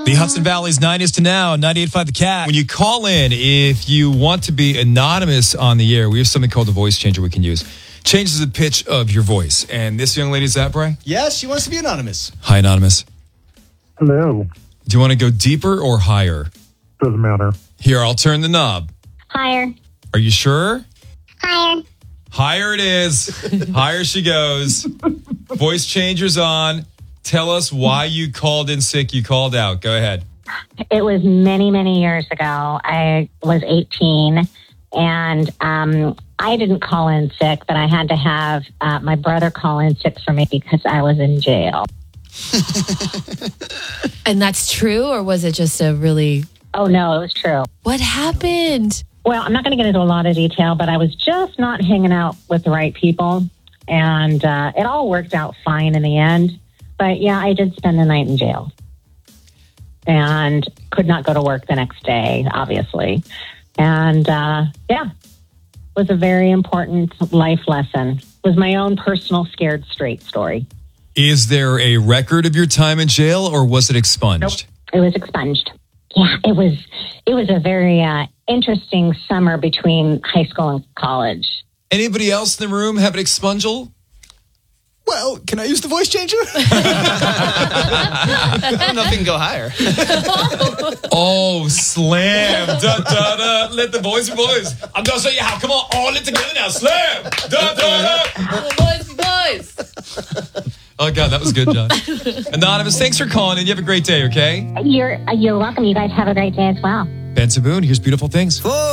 The Hudson Valley's 90s to now, 98.5 The Cat. When you call in, if you want to be anonymous on the air, we have something called a voice changer we can use. Changes the pitch of your voice. And this young lady, is that Bray? Yes, she wants to be anonymous. Hi, anonymous. Hello. Do you want to go deeper or higher? Doesn't matter. Here, I'll turn the knob. Higher. Are you sure? Higher. Higher it is. Higher she goes. Voice changer's on. Tell us why you called in sick. You called out. Go ahead. It was many, many years ago. I was 18, and I didn't call in sick, but I had to have my brother call in sick for me because I was in jail. And that's true, or was it just a really... Oh, no, it was true. What happened? Well, I'm not going to get into a lot of detail, but I was just not hanging out with the right people, and it all worked out fine in the end. But, yeah, I did spend the night in jail and could not go to work the next day, obviously. And, yeah, was a very important life lesson. It was my own personal scared straight story. Is there a record of your time in jail, or was it expunged? Nope, it was expunged. Yeah, it was a very interesting summer between high school and college. Anybody else in the room have an expungel? Well, can I use the voice changer? I don't know if we can go higher. Oh, slam. Da, da, da. Let the boys be boys. I'm going to show you how. Come on, all in together now. Slam. Da, da, da. Boys. Oh, God, that was good, John. Anonymous, thanks for calling in. You have a great day, okay? You're welcome. You guys have a great day as well. Ben Saboon, here's Beautiful Things.